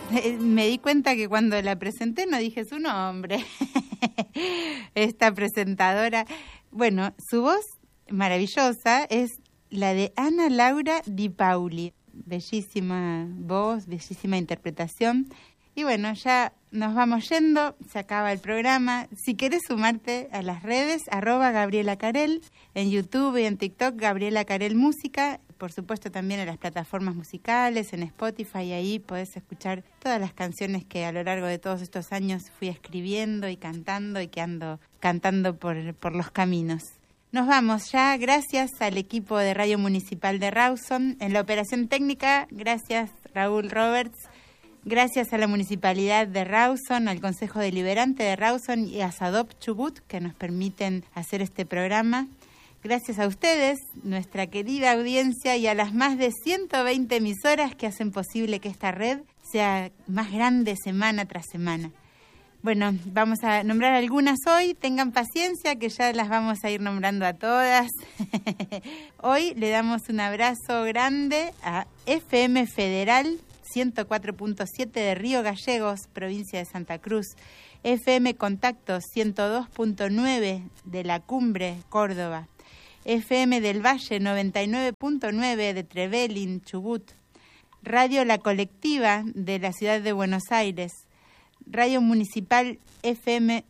me di cuenta que cuando la presenté no dije su nombre. Esta presentadora, bueno, su voz maravillosa es la de Ana Laura Di Pauli. Bellísima voz, bellísima interpretación. Y bueno, ya nos vamos yendo, se acaba el programa. Si querés sumarte a las redes, @Gabriela Carel, en YouTube y en TikTok, Gabriela Carel Música. Por supuesto también en las plataformas musicales, en Spotify, ahí podés escuchar todas las canciones que a lo largo de todos estos años fui escribiendo y que ando cantando por los caminos. Nos vamos ya, gracias al equipo de Radio Municipal de Rawson. En la operación técnica, gracias Raúl Roberts. Gracias a la Municipalidad de Rawson, al Consejo Deliberante de Rawson y a SADOP Chubut, que nos permiten hacer este programa. Gracias a ustedes, nuestra querida audiencia, y a las más de 120 emisoras que hacen posible que esta red sea más grande semana tras semana. Bueno, vamos a nombrar algunas hoy, tengan paciencia que ya las vamos a ir nombrando a todas. Hoy le damos un abrazo grande a FM Federal 104.7 de Río Gallegos, provincia de Santa Cruz, FM Contacto 102.9 de La Cumbre, Córdoba, FM del Valle 99.9 de Trevelin, Chubut, Radio La Colectiva de la ciudad de Buenos Aires, Radio Municipal FM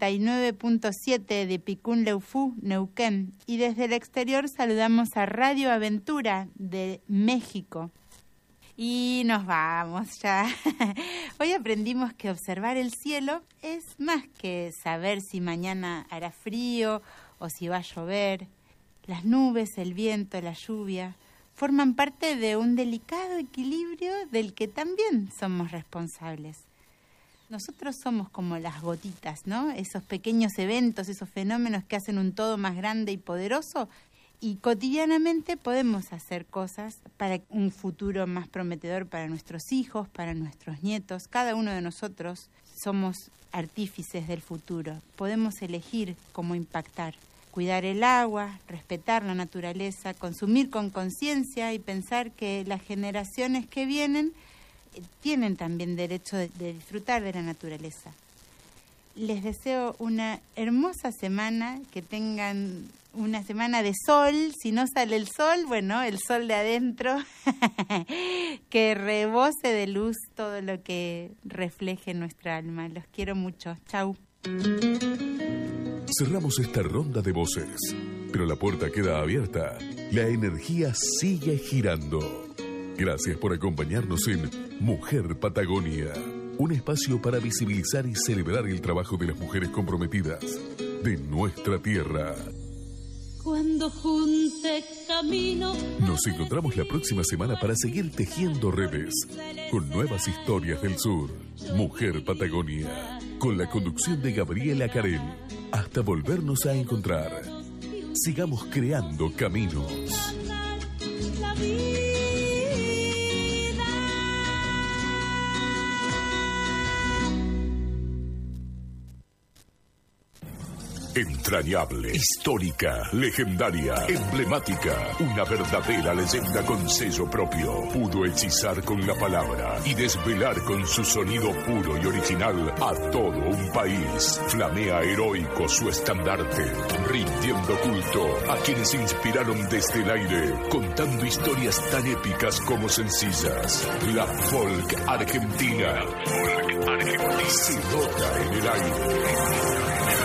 89.7 de Picún-Leufú, Neuquén, y desde el exterior saludamos a Radio Aventura de México. Y nos vamos ya. Hoy aprendimos que observar el cielo es más que saber si mañana hará frío o si va a llover. Las nubes, el viento, la lluvia forman parte de un delicado equilibrio del que también somos responsables. Nosotros somos como las gotitas, ¿no? Esos pequeños eventos, esos fenómenos que hacen un todo más grande y poderoso, y cotidianamente podemos hacer cosas para un futuro más prometedor para nuestros hijos, para nuestros nietos. Cada uno de nosotros somos artífices del futuro. Podemos elegir cómo impactar. Cuidar el agua, respetar la naturaleza, consumir con conciencia y pensar que las generaciones que vienen tienen también derecho de disfrutar de la naturaleza. Les deseo una hermosa semana, que tengan una semana de sol. Si no sale el sol, bueno, el sol de adentro, que rebose de luz todo lo que refleje nuestra alma. Los quiero mucho. Chau. Cerramos esta ronda de voces, pero la puerta queda abierta. La energía sigue girando. Gracias por acompañarnos en Mujer Patagonia, un espacio para visibilizar y celebrar el trabajo de las mujeres comprometidas de nuestra tierra. Cuando junte camino. Nos encontramos la próxima semana para seguir tejiendo redes con nuevas historias del sur. Mujer Patagonia, con la conducción de Gabriela Carel. Hasta volvernos a encontrar. Sigamos creando caminos. Entrañable, histórica, legendaria, emblemática, una verdadera leyenda con sello propio. Pudo hechizar con la palabra y desvelar con su sonido puro y original a todo un país. Flamea heroico su estandarte, rindiendo culto a quienes se inspiraron desde el aire, contando historias tan épicas como sencillas. La folk argentina. Se nota en el aire.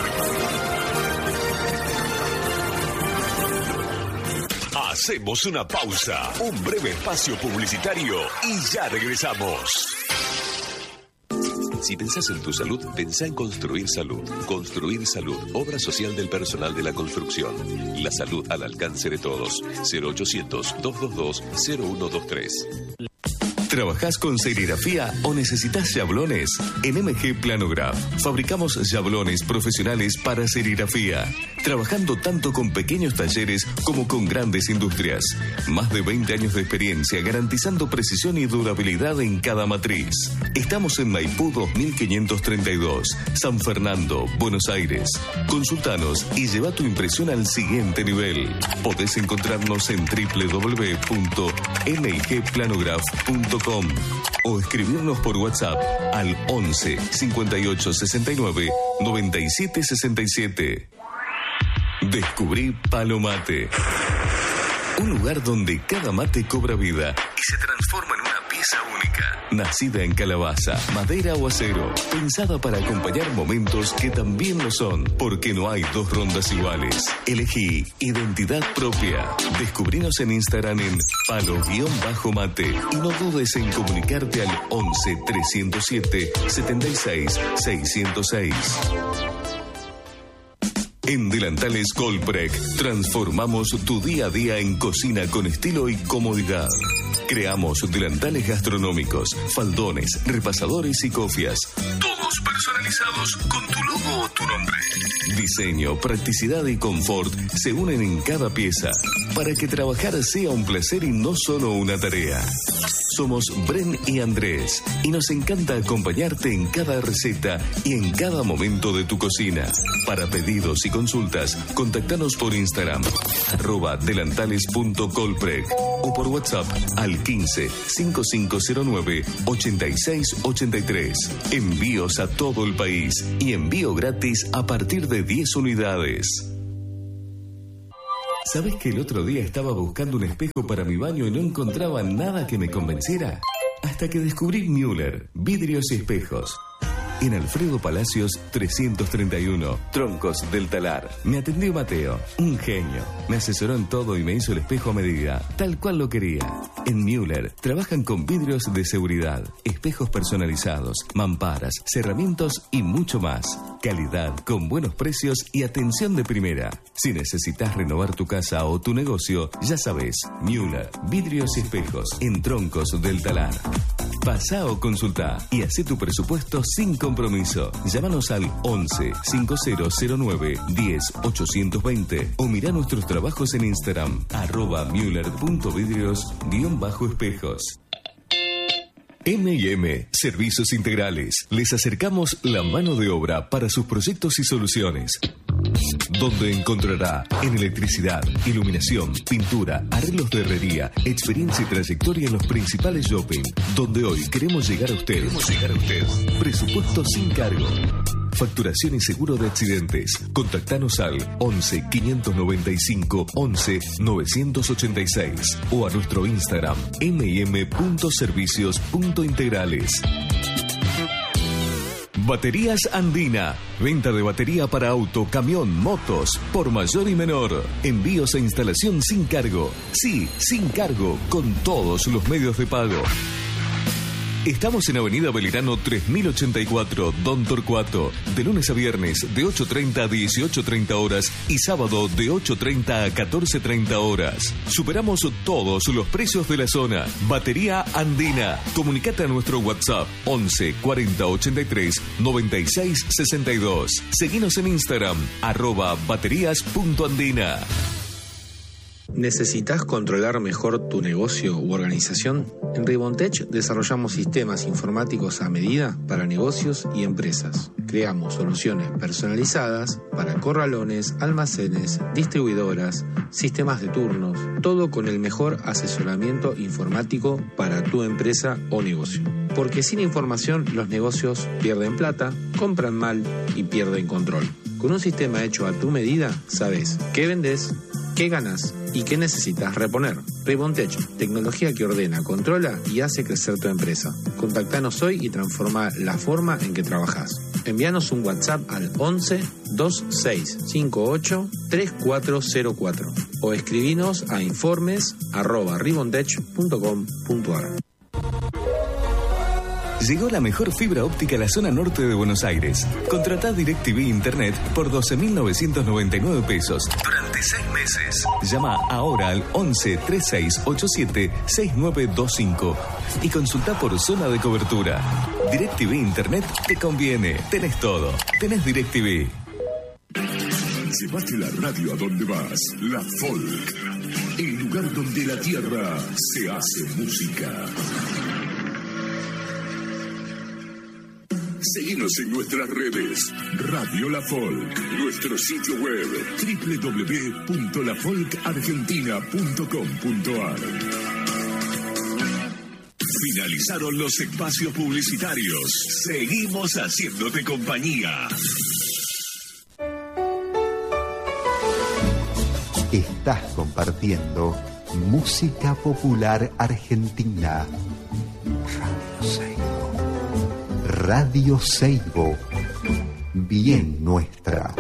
Hacemos una pausa, un breve espacio publicitario y ya regresamos. Si pensás en tu salud, pensá en Construir Salud. Construir Salud, obra social del personal de la construcción. La salud al alcance de todos. 0800-222-0123. ¿Trabajás con serigrafía o necesitas yablones? En MG Planograph fabricamos yablones profesionales para serigrafía, trabajando tanto con pequeños talleres como con grandes industrias. Más de 20 años de experiencia garantizando precisión y durabilidad en cada matriz. Estamos en Maipú 2532, San Fernando, Buenos Aires. Consultanos y lleva tu impresión al siguiente nivel. Podés encontrarnos en www.mgplanograph.com. dentalescolprec.com o escribirnos por WhatsApp al 11 58 69 97 67. Descubrí Palo Mate. Un lugar donde cada mate cobra vida y se transforma en una pieza única. Nacida en calabaza, madera o acero, pensada para acompañar momentos que también lo son, porque no hay dos rondas iguales. Elegí identidad propia. Descubrinos en Instagram en palo-mate y no dudes en comunicarte al 11 307 76 606. En Delantales Colprec transformamos tu día a día en cocina con estilo y comodidad. Creamos delantales gastronómicos, faldones, repasadores y cofias. Todos personalizados con tu logo o tu nombre. Diseño, practicidad y confort se unen en cada pieza para que trabajar sea un placer y no solo una tarea. Somos Bren y Andrés y nos encanta acompañarte en cada receta y en cada momento de tu cocina. Para pedidos y consultas, contactanos por Instagram @delantales.colprec o por WhatsApp al 15 5509 8683. Envíos a todo el país y envío gratis a partir de 10 unidades. ¿Sabés que el otro día estaba buscando un espejo para mi baño y no encontraba nada que me convenciera? Hasta que descubrí Müller, vidrios y espejos. En Alfredo Palacios 331, Troncos del Talar. Me atendió Mateo, un genio. Me asesoró en todo y me hizo el espejo a medida, tal cual lo quería. En Müller trabajan con vidrios de seguridad, espejos personalizados, mamparas, cerramientos y mucho más. Calidad, con buenos precios y atención de primera. Si necesitas renovar tu casa o tu negocio, ya sabes, Müller, vidrios y espejos, en Troncos del Talar. Pasá o consultá y hacé tu presupuesto sin compromiso. Llámanos al 11 5009 10 820 o mirá nuestros trabajos en Instagram @müller.vidrios_espejos. M&M Servicios Integrales. Les acercamos la mano de obra para sus proyectos y soluciones, donde encontrará en electricidad, iluminación, pintura, arreglos de herrería, experiencia y trayectoria en los principales shopping, donde hoy queremos llegar a usted. Presupuesto sin cargo. Facturación y seguro de accidentes. Contactanos al 11 595 11 986 o a nuestro Instagram m&m.servicios.integrales. Baterías Andina. Venta de batería para auto, camión, motos, por mayor y menor. Envíos e instalación sin cargo. Sí, sin cargo, con todos los medios de pago. Estamos en Avenida Belgrano 3084, Don Torcuato, de lunes a viernes de 8:30 a 18:30 horas y sábado de 8:30 a 14:30 horas. Superamos todos los precios de la zona. Batería Andina. Comunicate a nuestro WhatsApp 11 40 83 96 62. Seguinos en Instagram @baterías.andina. ¿Necesitas controlar mejor tu negocio u organización? En Ribontech desarrollamos sistemas informáticos a medida para negocios y empresas. Creamos soluciones personalizadas para corralones, almacenes, distribuidoras, sistemas de turnos, todo con el mejor asesoramiento informático para tu empresa o negocio. Porque sin información los negocios pierden plata, compran mal y pierden control. Con un sistema hecho a tu medida, sabes qué vendés, qué ganas y qué necesitas reponer. Ribontech, tecnología que ordena, controla y hace crecer tu empresa. Contactanos hoy y transforma la forma en que trabajas. Envíanos un WhatsApp al 11 2658 3404 o escribinos a informes@ribontech.com.ar. Llegó la mejor fibra óptica a la zona norte de Buenos Aires. Contratá DirecTV Internet por 12.999 pesos durante 6 meses. Llama ahora al 11 3687 6925 y consultá por zona de cobertura. DirecTV Internet te conviene. Tenés todo. Tenés DirecTV. Llevaste la radio a donde vas. La Folk. El lugar donde la tierra se hace música. Seguinos en nuestras redes. Radio La Folk. Nuestro sitio web www.lafolkargentina.com.ar. Finalizaron los espacios publicitarios. Seguimos haciéndote compañía. Estás compartiendo música popular argentina. Radio Seibo. Bien nuestra.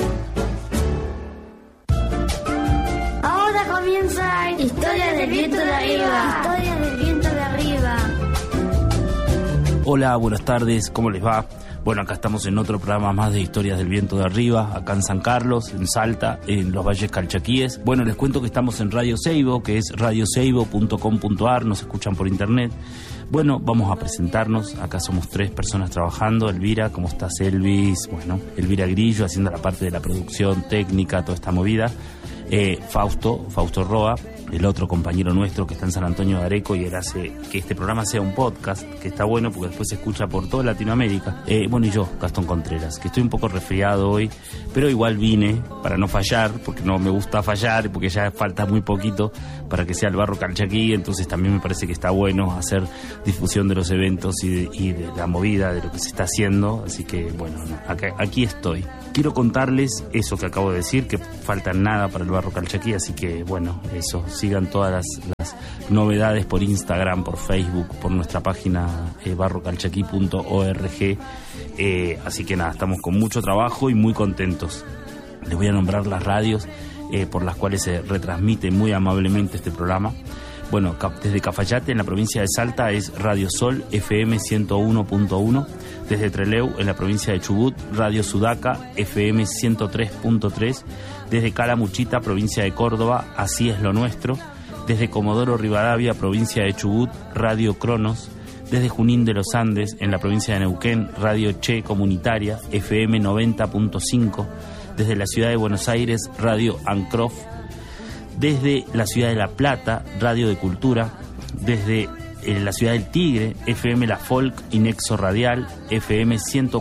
Ahora comienza Historia del Viento de Arriba. Historia del Viento de Arriba. Hola, buenas tardes, ¿cómo les va? Bueno, acá estamos en otro programa más de Historias del Viento de Arriba, acá en San Carlos, en Salta, en los Valles Calchaquíes. Bueno, les cuento que estamos en Radio Seibo, que es radioseibo.com.ar, nos escuchan por internet. Bueno, vamos a presentarnos, acá somos 3 personas trabajando. Elvira, ¿cómo estás, Elvis? Bueno, Elvira Grillo haciendo la parte de la producción técnica, toda esta movida. Fausto Roa, el otro compañero nuestro que está en San Antonio de Areco, y él hace que este programa sea un podcast, que está bueno porque después se escucha por toda Latinoamérica. Bueno, y yo, Gastón Contreras, que estoy un poco resfriado hoy, pero igual vine para no fallar, porque no me gusta fallar, porque ya falta muy poquito para que sea el Barro Calchaquí, entonces también me parece que está bueno hacer difusión de los eventos y de la movida, de lo que se está haciendo, así que bueno, aquí estoy. Quiero contarles eso que acabo de decir, que falta nada para el Barro Calchaquí, así que bueno, eso, sigan todas las novedades por Instagram, por Facebook, por nuestra página barrocalchaquí.org, así que nada, estamos con mucho trabajo y muy contentos. Les voy a nombrar las radios por las cuales se retransmite muy amablemente este programa. Bueno, desde Cafayate, en la provincia de Salta, es Radio Sol FM 101.1. Desde Trelew, en la provincia de Chubut, Radio Sudaca FM 103.3. Desde Calamuchita, provincia de Córdoba, Así es lo nuestro. Desde Comodoro Rivadavia, provincia de Chubut, Radio Cronos. Desde Junín de los Andes, en la provincia de Neuquén, Radio Che Comunitaria FM 90.5. Desde la ciudad de Buenos Aires, Radio Ancrof. Desde la ciudad de La Plata, Radio de Cultura. Desde la ciudad del Tigre, FM La Folk y Nexo Radial, FM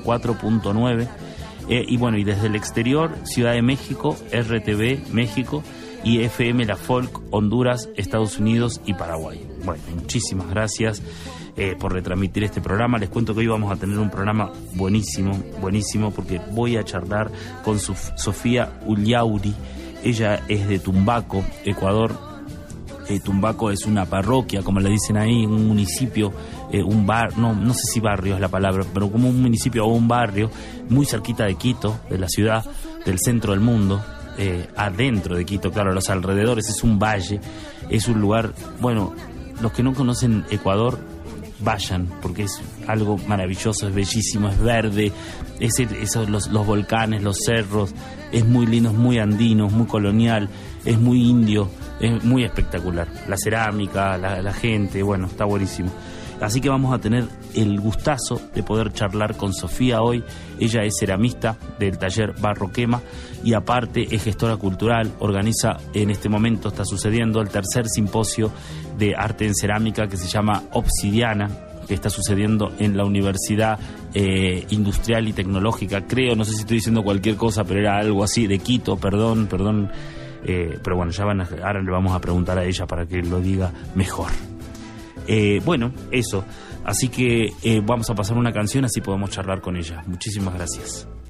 104.9. Y bueno, y desde el exterior, Ciudad de México, RTV México y FM La Folk, Honduras, Estados Unidos y Paraguay. Bueno, muchísimas gracias por retransmitir este programa. Les cuento que hoy vamos a tener un programa buenísimo, porque voy a charlar con Sofía Ullauri. Ella es de Tumbaco, Ecuador. Tumbaco es una parroquia, como le dicen ahí, un municipio, no sé si barrio es la palabra, pero como un municipio o un barrio muy cerquita de Quito, de la ciudad, del centro del mundo, adentro de Quito, claro, a los alrededores. Es un valle, es un lugar, bueno, los que no conocen Ecuador, vayan, porque es algo maravilloso, es bellísimo, es verde, los volcanes, los cerros, es muy lindo, es muy andino, es muy colonial, es muy indio, es muy espectacular. La cerámica, la gente, bueno, está buenísimo. Así que vamos a tener el gustazo de poder charlar con Sofía hoy. Ella es ceramista del taller Barro Quema y aparte es gestora cultural. Organiza, en este momento está sucediendo el 3er simposio de arte en cerámica que se llama Obsidiana, que está sucediendo en la Universidad Industrial y Tecnológica, creo, no sé si estoy diciendo cualquier cosa, pero era algo así, de Quito, perdón, pero bueno, ahora le vamos a preguntar a ella para que lo diga mejor. Bueno, eso, así que vamos a pasar una canción, así podemos charlar con ella. Muchísimas gracias.